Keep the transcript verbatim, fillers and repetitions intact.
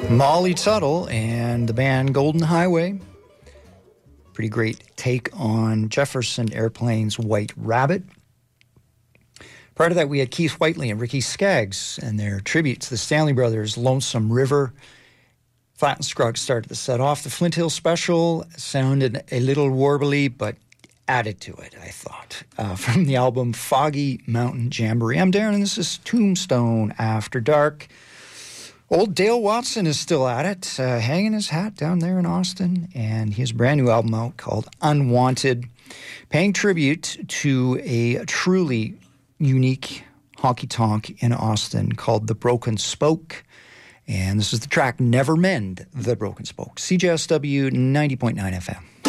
Molly Tuttle and the band Golden Highway. Pretty great take on Jefferson Airplane's White Rabbit. Prior to that, we had Keith Whiteley and Ricky Skaggs and their tribute to the Stanley Brothers' Lonesome River. Flat and Scruggs started the set off. The Flint Hill Special sounded a little warbly, but added to it, I thought. Uh, from the album Foggy Mountain Jamboree. I'm Darren, and this is Tombstone After Dark. Old Dale Watson is still at it, uh, hanging his hat down there in Austin, and he has a brand new album out called Unwanted, paying tribute to a truly unique honky-tonk in Austin called The Broken Spoke, and this is the track Never Mend the Broken Spoke. C J S W ninety point nine F M.